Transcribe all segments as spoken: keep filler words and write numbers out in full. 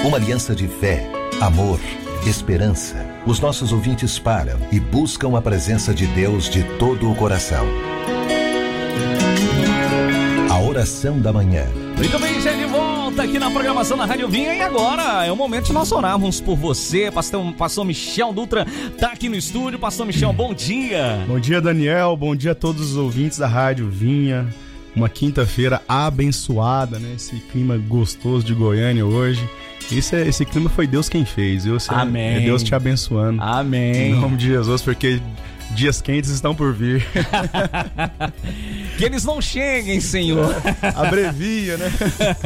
Uma aliança de fé, amor, esperança. Os nossos ouvintes param e buscam a presença de Deus de todo o coração. A oração da manhã. Muito bem, já de volta aqui na programação da Rádio Vinha. E agora é o momento de nós orarmos por você. Pastor, Pastor Michel Dutra tá aqui no estúdio. Pastor Michel, bom dia. Bom dia, Daniel. Bom dia a todos os ouvintes da Rádio Vinha. Uma quinta-feira abençoada, né? Esse clima gostoso de Goiânia hoje. Esse, é, esse clima foi Deus quem fez, viu? Esse Amém. É Deus te abençoando. Amém. Em nome de Jesus, porque dias quentes estão por vir. Que eles não cheguem, Senhor. Abrevia, né?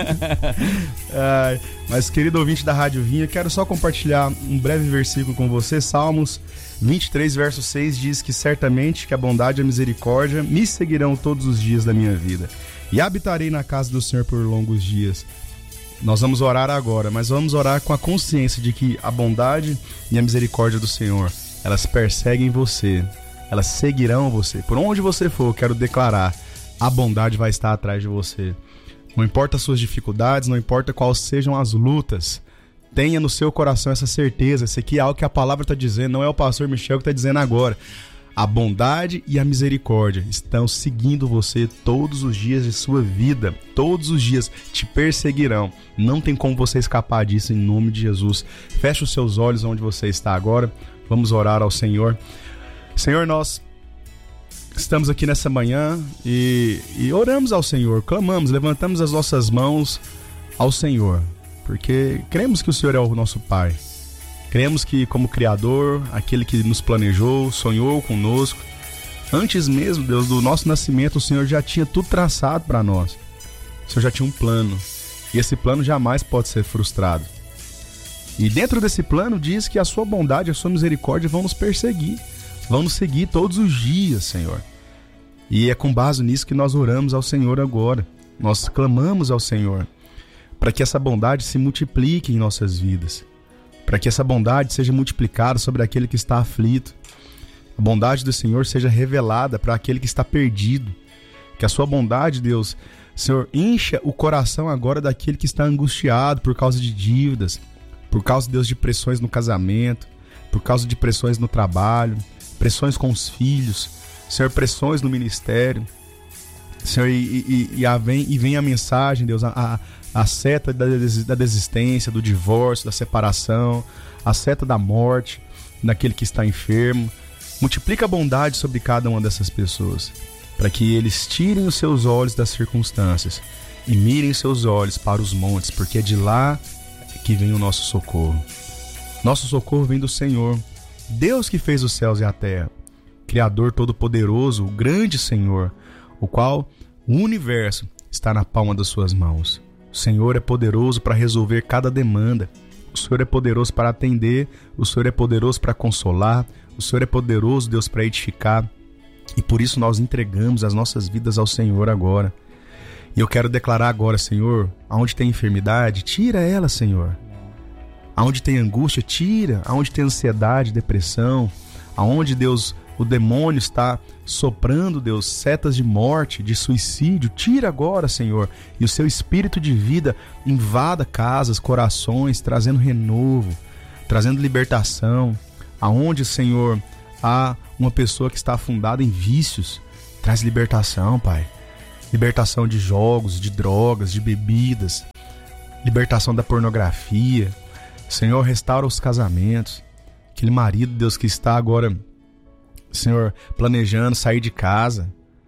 Ai, mas, querido ouvinte da Rádio Vinha, quero só compartilhar um breve versículo com você. Salmos vinte e três, verso seis diz que certamente que a bondade e a misericórdia me seguirão todos os dias da minha vida. E habitarei na casa do Senhor por longos dias. Nós vamos orar agora, mas vamos orar com a consciência de que a bondade e a misericórdia do Senhor, elas perseguem você, elas seguirão você. Por onde você for, eu quero declarar, a bondade vai estar atrás de você. Não importa as suas dificuldades, não importa quais sejam as lutas, tenha no seu coração essa certeza. Isso aqui é algo que a palavra está dizendo, não é o pastor Michel que está dizendo agora. A bondade e a misericórdia estão seguindo você todos os dias de sua vida. Todos os dias te perseguirão. Não tem como você escapar disso em nome de Jesus. Feche os seus olhos onde você está agora. Vamos orar ao Senhor. Senhor, nós estamos aqui nessa manhã e, e oramos ao Senhor. Clamamos, levantamos as nossas mãos ao Senhor. Porque cremos que o Senhor é o nosso Pai. Cremos que, como Criador, aquele que nos planejou, sonhou conosco, antes mesmo, Deus, do nosso nascimento, o Senhor já tinha tudo traçado para nós. O Senhor já tinha um plano. E esse plano jamais pode ser frustrado. E dentro desse plano diz que a sua bondade e a sua misericórdia vão nos perseguir. Vão nos seguir todos os dias, Senhor. E é com base nisso que nós oramos ao Senhor agora. Nós clamamos ao Senhor para que essa bondade se multiplique em nossas vidas. Para que essa bondade seja multiplicada sobre aquele que está aflito. A bondade do Senhor seja revelada para aquele que está perdido. Que a sua bondade, Deus, Senhor, encha o coração agora daquele que está angustiado por causa de dívidas, por causa, Deus, de pressões no casamento, por causa de pressões no trabalho, pressões com os filhos, Senhor, pressões no ministério. Senhor, e, e, e, a, vem, e vem a mensagem, Deus, a, a, a seta da, des, da desistência, do divórcio, da separação, a seta da morte, daquele que está enfermo. Multiplica a bondade sobre cada uma dessas pessoas, para que eles tirem os seus olhos das circunstâncias e mirem seus olhos para os montes, porque é de lá que vem o nosso socorro. Nosso socorro vem do Senhor, Deus que fez os céus e a terra, Criador todo-poderoso, o grande Senhor, o qual o universo está na palma das suas mãos. O Senhor é poderoso para resolver cada demanda. O Senhor é poderoso para atender. O Senhor é poderoso para consolar. O Senhor é poderoso, Deus, para edificar. E por isso nós entregamos as nossas vidas ao Senhor agora. E eu quero declarar agora, Senhor, aonde tem enfermidade, tira ela, Senhor. Aonde tem angústia, tira. Aonde tem ansiedade, depressão, aonde, Deus, o demônio está soprando, Deus, setas de morte, de suicídio, tira agora, Senhor, e o seu espírito de vida invada casas, corações, trazendo renovo, trazendo libertação. Aonde, Senhor, há uma pessoa que está afundada em vícios, traz libertação, Pai. Libertação de jogos, de drogas, de bebidas, libertação da pornografia. Senhor, restaura os casamentos. Aquele marido, Deus, que está agora, Senhor, planejando sair de casa,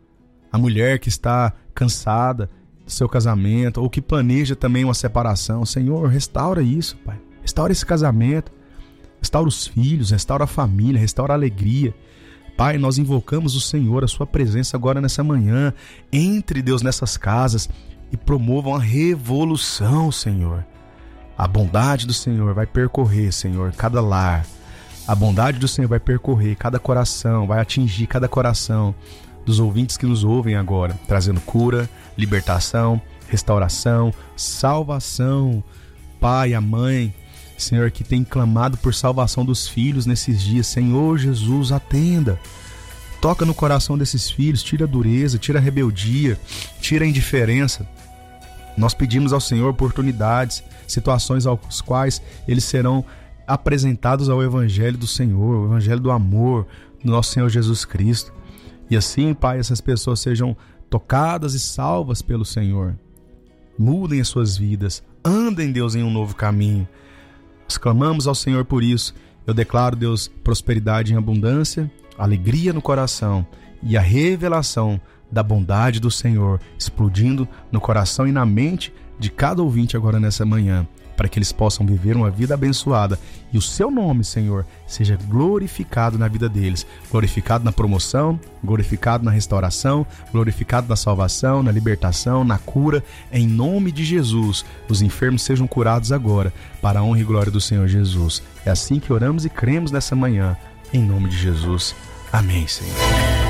a mulher que está cansada do seu casamento, ou que planeja também uma separação, Senhor, restaura isso, Pai, restaura esse casamento, restaura os filhos, restaura a família, restaura a alegria. Pai, nós invocamos o Senhor, a sua presença agora nessa manhã, entre, Deus, nessas casas e promovam a revolução, Senhor. A bondade do Senhor vai percorrer, Senhor, cada lar. A bondade do Senhor vai percorrer cada coração, vai atingir cada coração dos ouvintes que nos ouvem agora, trazendo cura, libertação, restauração, salvação. Pai, a mãe, Senhor, que tem clamado por salvação dos filhos nesses dias, Senhor Jesus, atenda. Toca no coração desses filhos, tira a dureza, tira a rebeldia, tira a indiferença. Nós pedimos ao Senhor oportunidades, situações aos quais eles serão apresentados ao Evangelho do Senhor, o Evangelho do amor do nosso Senhor Jesus Cristo. E assim, Pai, essas pessoas sejam tocadas e salvas pelo Senhor. Mudem as suas vidas, andem, Deus, em um novo caminho. Nós clamamos ao Senhor por isso. Eu declaro, Deus, prosperidade em abundância, alegria no coração e a revelação da bondade do Senhor explodindo no coração e na mente de cada ouvinte agora nessa manhã, para que eles possam viver uma vida abençoada e o seu nome, Senhor, seja glorificado na vida deles, glorificado na promoção, glorificado na restauração, glorificado na salvação, na libertação, na cura, em nome de Jesus. Os enfermos sejam curados agora, para a honra e glória do Senhor Jesus. É assim que oramos e cremos nessa manhã, em nome de Jesus. Amém, Senhor.